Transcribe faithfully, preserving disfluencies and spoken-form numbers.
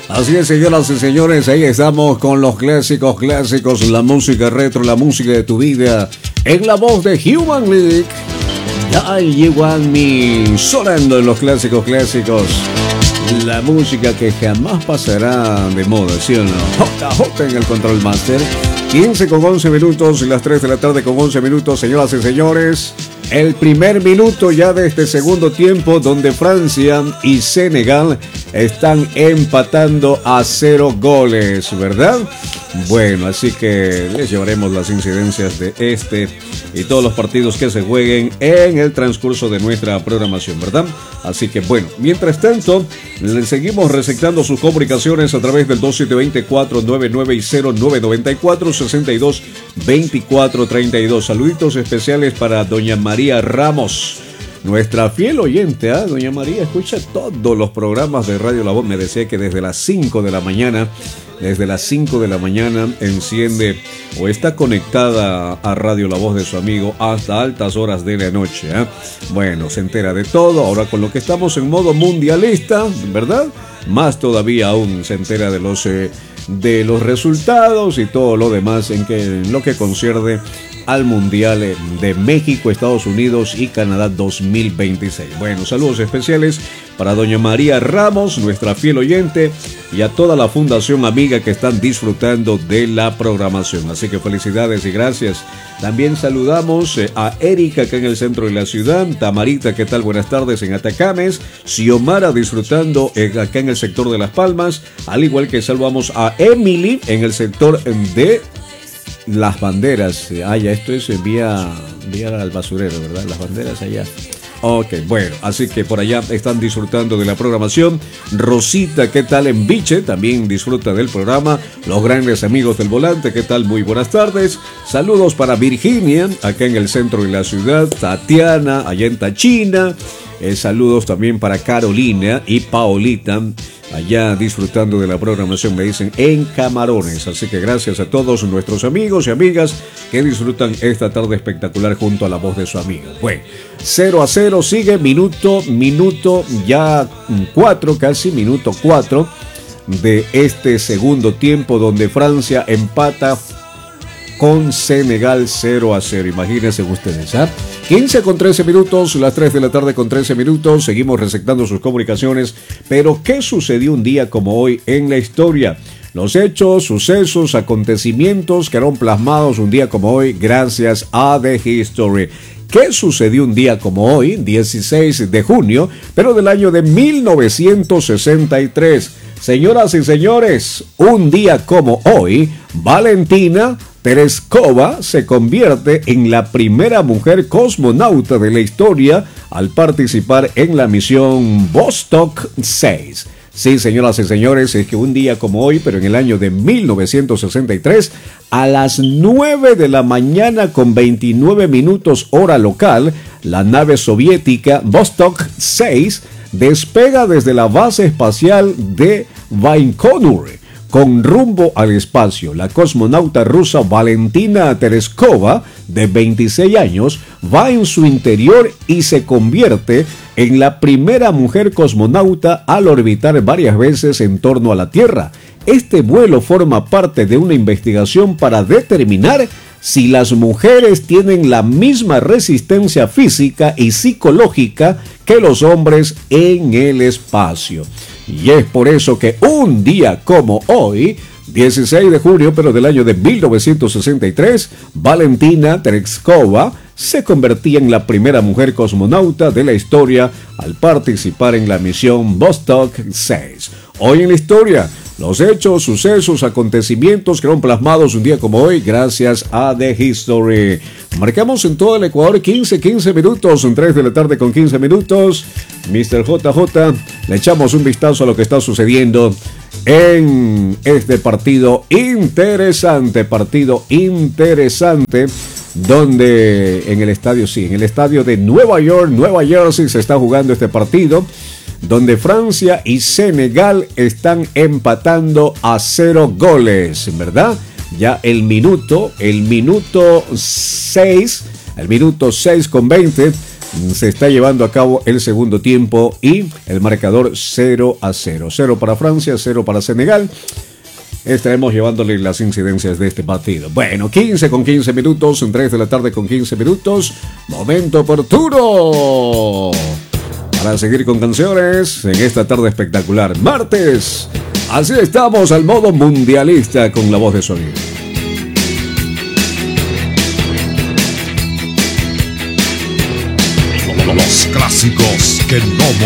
Así es, señoras y señores, ahí estamos con los clásicos, clásicos, la música retro, la música de tu vida, en la voz de Human League. Ya llegó me sonando en los clásicos, clásicos, la música que jamás pasará de moda, ¿sí o no? J J en el Control Master. quince con once minutos, las tres de la tarde con once minutos, señoras y señores. El primer minuto ya de este segundo tiempo, donde Francia y Senegal están empatando a cero goles, ¿verdad? Bueno, así que les llevaremos las incidencias de este y todos los partidos que se jueguen en el transcurso de nuestra programación, ¿verdad? Así que bueno, mientras tanto, les seguimos receptando sus comunicaciones a través del dos siete dos cuatro nueve nueve cero nueve nueve cuatro sesenta y dos veinticuatro treinta y dos. Saluditos especiales para doña María Ramos, nuestra fiel oyente, ¿eh? Doña María escucha todos los programas de Radio La Voz. Me decía que desde las cinco de la mañana, desde las cinco de la mañana enciende o está conectada a Radio La Voz de su amigo hasta altas horas de la noche, ¿eh? Bueno, se entera de todo. Ahora con lo que estamos en modo mundialista, ¿verdad? Más todavía aún se entera de los, eh, de los resultados y todo lo demás en, que, en lo que concierne al Mundial de México, Estados Unidos y Canadá dos mil veintiséis. Bueno, saludos especiales para doña María Ramos, nuestra fiel oyente, y a toda la Fundación Amiga que están disfrutando de la programación. Así que felicidades y gracias. También saludamos a Erika acá en el centro de la ciudad, Tamarita, ¿qué tal? Buenas tardes en Atacames, Xiomara disfrutando acá en el sector de Las Palmas, al igual que saludamos a Emily en el sector de Las Banderas. Ah, ya esto es vía, vía al basurero, ¿verdad? Las Banderas allá. Ok, bueno, así que por allá están disfrutando de la programación. Rosita, ¿qué tal en Biche? También disfruta del programa. Los grandes amigos del volante, ¿qué tal? Muy buenas tardes. Saludos para Virginia, acá en el centro de la ciudad. Tatiana, allá en Tachina. Eh, saludos también para Carolina y Paolita, allá disfrutando de la programación, me dicen, en Camarones. Así que gracias a todos nuestros amigos y amigas que disfrutan esta tarde espectacular junto a la voz de su amigo. Bueno, cero a cero sigue, minuto, minuto ya cuatro, casi minuto cuatro de este segundo tiempo, donde Francia empata con Senegal cero a cero. Imagínense ustedes, ¿ah? quince con trece minutos, las tres de la tarde con trece minutos. Seguimos receptando sus comunicaciones. Pero, ¿qué sucedió un día como hoy en la historia? Los hechos, sucesos, acontecimientos quedaron plasmados un día como hoy gracias a The History. ¿Qué sucedió un día como hoy, dieciséis de junio, pero del año de mil novecientos sesenta y tres? Señoras y señores, un día como hoy, Valentina Tereskova se convierte en la primera mujer cosmonauta de la historia al participar en la misión Vostok seis. Sí, señoras y señores, es que un día como hoy, pero en el año de mil novecientos sesenta y tres, a las nueve de la mañana con veintinueve minutos hora local, la nave soviética Vostok seis despega desde la base espacial de Baikonur con rumbo al espacio. La cosmonauta rusa Valentina Tereskova, de veintiséis años, va en su interior y se convierte en la primera mujer cosmonauta al orbitar varias veces en torno a la Tierra. Este vuelo forma parte de una investigación para determinar si las mujeres tienen la misma resistencia física y psicológica que los hombres en el espacio. Y es por eso que un día como hoy, dieciséis de junio, pero del año de mil novecientos sesenta y tres, Valentina Tereskova se convertía en la primera mujer cosmonauta de la historia al participar en la misión Vostok seis. Hoy en la historia, los hechos, sucesos, acontecimientos quedaron plasmados un día como hoy gracias a The History. Marcamos en todo el Ecuador quince, quince minutos, en tres de la tarde con quince minutos. mister J J, le echamos un vistazo a lo que está sucediendo en este partido interesante, partido interesante, donde en el estadio, sí, en el estadio de Nueva York, Nueva Jersey, se está jugando este partido, donde Francia y Senegal están empatando a cero goles, ¿verdad? Ya el minuto, el minuto seis, el minuto seis con veinte, Se está llevando a cabo el segundo tiempo y el marcador cero a cero. cero para Francia, cero para Senegal. Estaremos llevándole las incidencias de este partido. Bueno, quince con quince minutos, tres de la tarde con quince minutos. Momento oportuno para seguir con canciones en esta tarde espectacular. Martes, así estamos al modo mundialista con La Voz de Sonido. Los clásicos que no